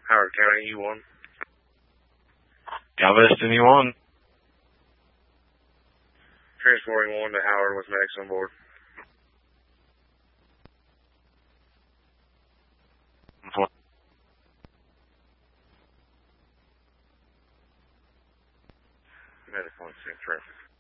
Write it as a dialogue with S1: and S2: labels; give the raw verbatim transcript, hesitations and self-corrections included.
S1: Howard County, U one.
S2: Galveston, U one.
S1: Transporting one to Howard with medics on board. Medic on scene traffic.